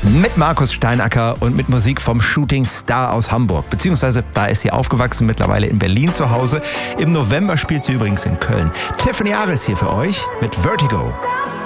Mit Markus Steinacker und mit Musik vom Shooting Star aus Hamburg. Beziehungsweise da ist sie aufgewachsen, mittlerweile in Berlin zu Hause. Im November spielt sie übrigens in Köln. Tiffany Aris hier für euch mit Vertigo.